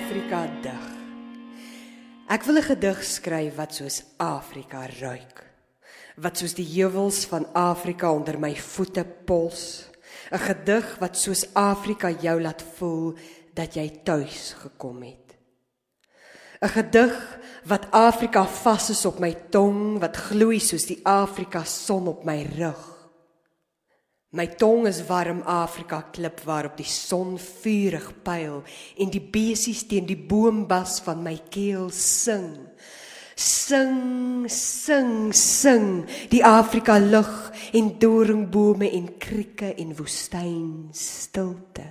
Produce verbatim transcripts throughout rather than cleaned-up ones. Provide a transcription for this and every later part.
Afrika dig. Ek wil 'n gedig skryf wat soos Afrika ruik, wat soos die heuwels van Afrika onder my voete pols, 'n gedig wat soos Afrika jou laat voel dat jy tuis gekom het. 'n Gedig wat Afrika vas is op my tong, wat gloei soos die Afrika son op my rug. My tong is warm Afrika klip waarop die son vurig pyl en die besies teen die boombas van my keel sing. Sing, sing, sing die Afrika lug en doringbome en krieke en woestyn stilte.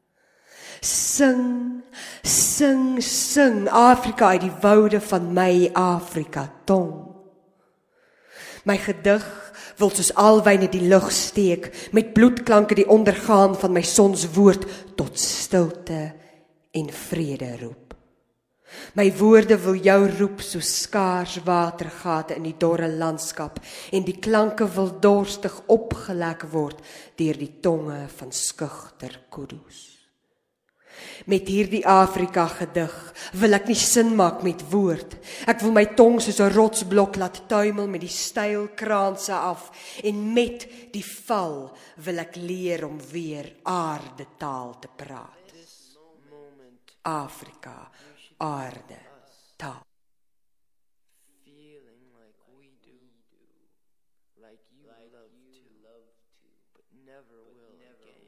Sing, sing, sing Afrika uit die woude van my Afrika tong. My gedig wil soos alwyne die lug steek, met bloedklanke die ondergaan van my sons woord tot stilte en vrede roep. My woorde wil jou roep soos skaars watergate in die dorre landskap, en die klanke wil dorstig opgelek word deur die tonge van skugter kudus. Met hierdie Afrika gedig wil ek nie sin maak met woord. Ek wil my tong soos 'n rotsblok laat tuimel met die styl kraanse af, en met die val wil ek leer om weer aarde taal te praat. Afrika, aarde taal. Feeling like we do, like you love to, but never will again.